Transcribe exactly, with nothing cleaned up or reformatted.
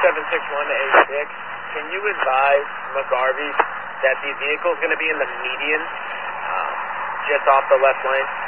seven six one eight six, can you advise McGarvey that the vehicle is going to be in the median, uh, just off the left lane?